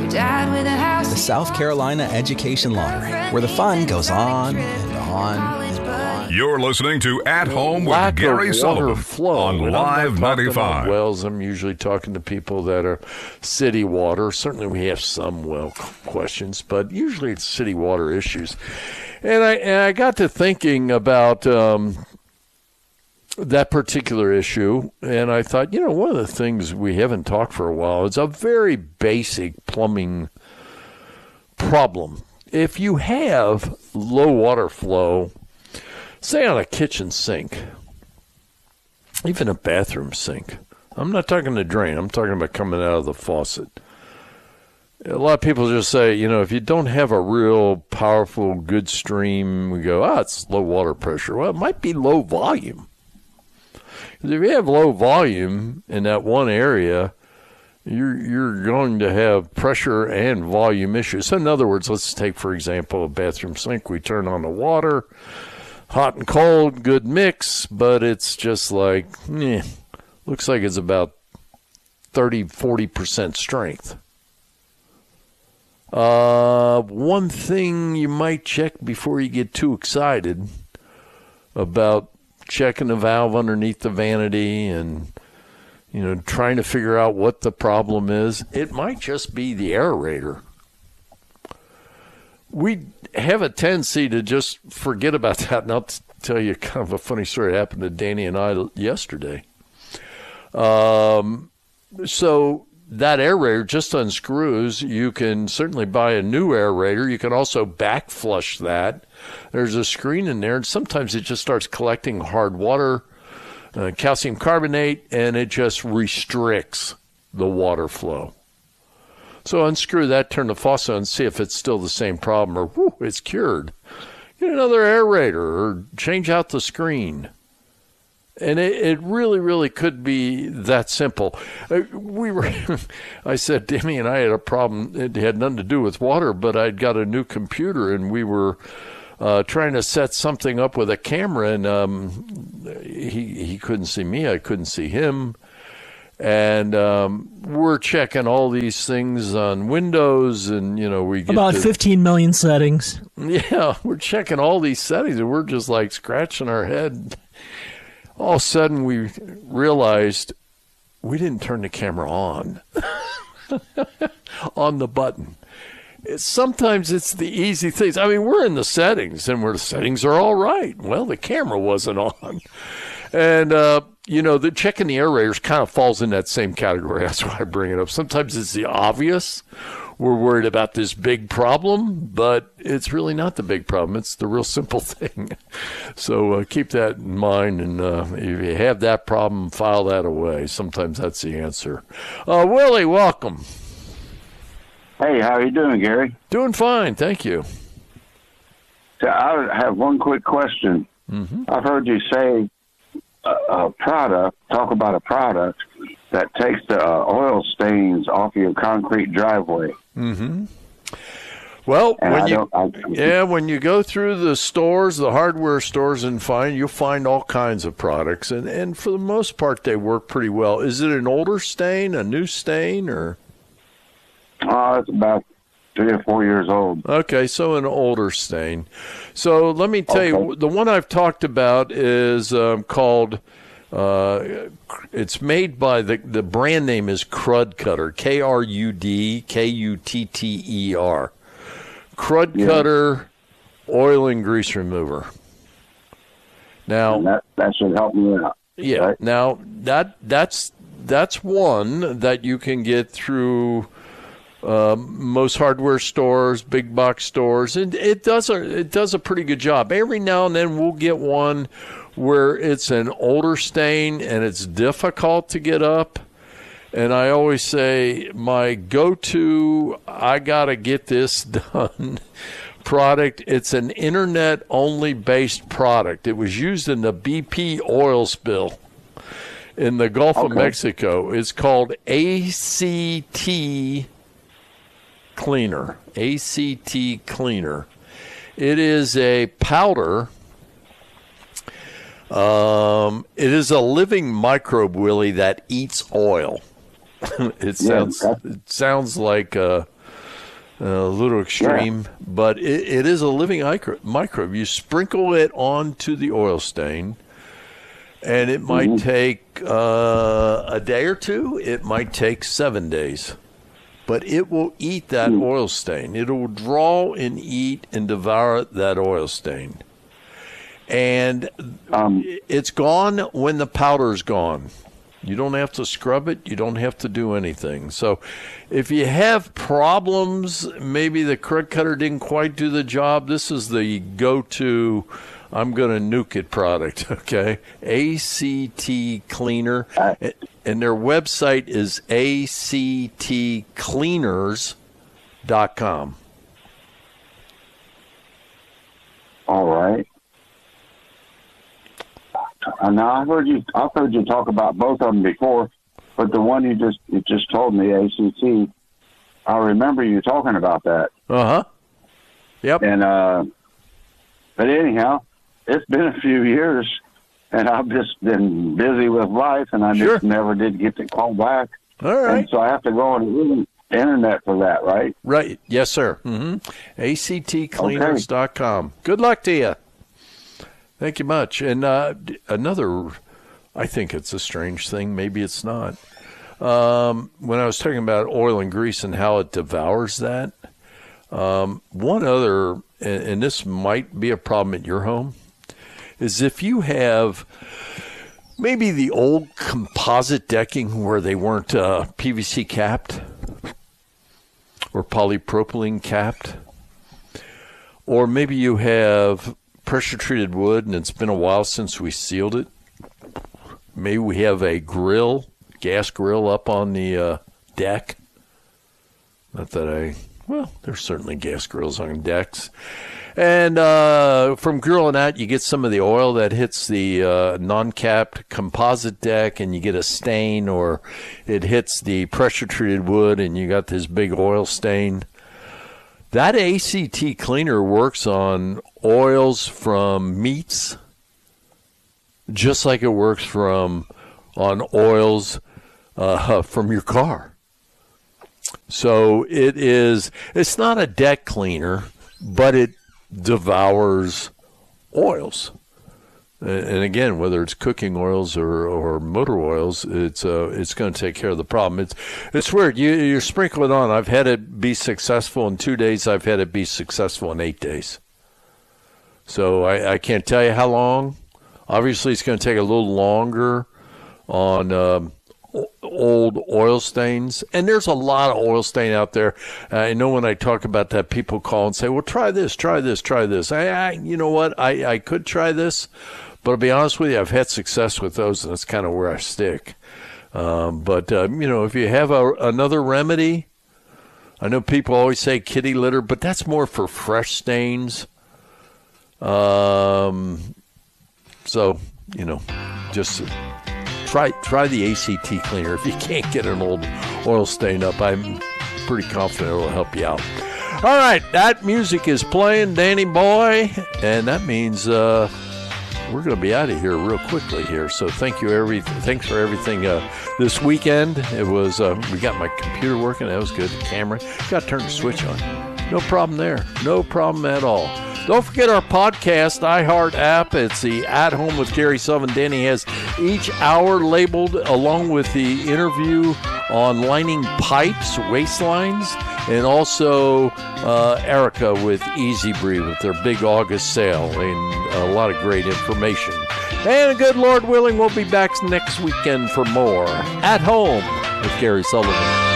The South Carolina Education Lottery, where the fun goes on and on and on. You're listening to At Home with Gary Sullivan on Live 95. Wells, I'm usually talking to people that are city water. Certainly we have some well questions, but usually it's city water issues. And I got to thinking about that particular issue, and I thought, one of the things we haven't talked for a while is a very basic plumbing problem. If you have low water flow, say on a kitchen sink, even a bathroom sink, I'm not talking the drain, I'm talking about coming out of the faucet. A lot of people just say, if you don't have a real powerful, good stream, we go, it's low water pressure. Well, it might be low volume. Because if you have low volume in that one area, you're going to have pressure and volume issues. So in other words, let's take, for example, a bathroom sink. We turn on the water, hot and cold, good mix, but it's just like, looks like it's about 30-40% strength. One thing you might check before you get too excited about checking the valve underneath the vanity and, trying to figure out what the problem is, it might just be the aerator. We have a tendency to just forget about that, and I'll tell you kind of a funny story that happened to Danny and I yesterday. So that aerator just unscrews. You can certainly buy a new aerator. You can also back flush that. There's a screen in there, and sometimes it just starts collecting hard water, calcium carbonate, and it just restricts the water flow. So unscrew that, turn the faucet on, and see if it's still the same problem, or it's cured. Get another aerator, or change out the screen. And it really, really could be that simple. I said, Demi and I had a problem. It had nothing to do with water, but I'd got a new computer, and we were trying to set something up with a camera, and he couldn't see me. I couldn't see him. And we're checking all these things on Windows, and, we get about 15 million settings. Yeah, we're checking all these settings, and we're just like scratching our head. All of a sudden, we realized we didn't turn the camera on, on the button. Sometimes it's the easy things. I mean, we're in the settings, and the settings are all right. Well, the camera wasn't on. And, the checking the aerators kind of falls in that same category. That's why I bring it up. Sometimes it's the obvious. We're worried about this big problem, but it's really not the big problem. It's the real simple thing. So keep that in mind, and if you have that problem, file that away. Sometimes that's the answer. Willie, welcome. Hey, how are you doing, Gary? Doing fine, thank you. So I have one quick question. Mm-hmm. I've heard you say talk about a product that takes the oil stains off your concrete driveway. Mm-hmm. Well, when you go through the stores, the hardware stores, and you'll find all kinds of products, and for the most part, they work pretty well. Is it an older stain, a new stain, or? It's about 3 or 4 years old. Okay, so an older stain. So let me tell you, the one I've talked about is called. It's made by the brand name is Krud Kutter, KRUDKUTTER. Krud Kutter oil and grease remover. Now that should help me out. Yeah. Right? Now that's one that you can get through most hardware stores, big box stores, and it does a pretty good job. Every now and then we'll get one where it's an older stain and it's difficult to get up. And I always say my go-to, I got to get this done product, it's an internet-only based product. It was used in the BP oil spill in the Gulf of Mexico. It's called ACT Cleaner. ACT Cleaner. It is a powder. It is a living microbe, Willie, that eats oil. It sounds like A little extreme, but it is a living microbe. You sprinkle it onto the oil stain, and it might take a day or two. It might take 7 days. But it will eat that oil stain. It will draw and eat and devour that oil stain. And it's gone when the powder's gone. You don't have to scrub it. You don't have to do anything. So if you have problems, maybe the correct cutter didn't quite do the job, this is the go-to, I'm going to nuke it product, okay? ACT Cleaner. And their website is actcleaners.com. All right. Now I've heard you talk about both of them before, but the one you just told me, ACT, I remember you talking about that. Yep. And but anyhow, it's been a few years, and I've just been busy with life, and I just never did get to call back. All right. And so I have to go on the internet for that, right? Right. Yes, sir. ACTcleaners.com. Okay. Good luck to you. Thank you much. And another, I think it's a strange thing. Maybe it's not. When I was talking about oil and grease and how it devours that, one other, and this might be a problem at your home, is if you have maybe the old composite decking where they weren't PVC capped or polypropylene capped, or maybe you have pressure-treated wood, and it's been a while since we sealed it. Maybe we have a gas grill up on the deck. Not that there's certainly gas grills on decks. And from grilling out, you get some of the oil that hits the non-capped composite deck, and you get a stain, or it hits the pressure-treated wood, and you got this big oil stain. That ACT cleaner works on oils from meats, just like it works on oils from your car. So it's not a deck cleaner, but it devours oils. And again, whether it's cooking oils or motor oils, it's going to take care of the problem. It's weird. You sprinkle it on. I've had it be successful in 2 days. I've had it be successful in 8 days. So I can't tell you how long. Obviously, it's going to take a little longer on old oil stains. And there's a lot of oil stain out there. I know when I talk about that, people call and say, well, try this, try this, try this. You know what? I could try this. But I'll be honest with you, I've had success with those, and that's kind of where I stick. But if you have another remedy, I know people always say kitty litter, but that's more for fresh stains. So, just try the ACT cleaner. If you can't get an old oil stain up, I'm pretty confident it will help you out. All right, that music is playing, Danny Boy, and that means we're going to be out of here real quickly here. So thanks for everything this weekend. It was we got my computer working. That was good. The camera. Got to turn the switch on. No problem there. No problem at all. Don't forget our podcast, iHeart app. It's the At Home with Gary Sullivan. Danny has each hour labeled along with the interview on lining pipes, waistlines, and also Erica with Easy Breathe with their big August sale and a lot of great information. And good Lord willing, we'll be back next weekend for more At Home with Gary Sullivan.